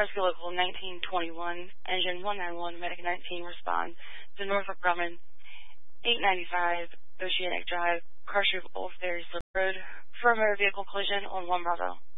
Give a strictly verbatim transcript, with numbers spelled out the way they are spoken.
Rescue Local nineteen twenty-one, Engine one nine one, Medic nineteen, respond to Norfolk Grumman, eight ninety-five, Oceanic Drive, Carshoup, Old Ferry Slip Road, for a motor vehicle collision on one Bravo.